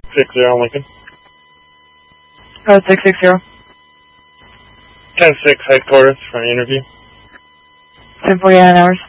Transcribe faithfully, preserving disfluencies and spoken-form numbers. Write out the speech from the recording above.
six zero Lincoln. Code six six zero. ten six headquarters for an interview. ten forty-nine hours.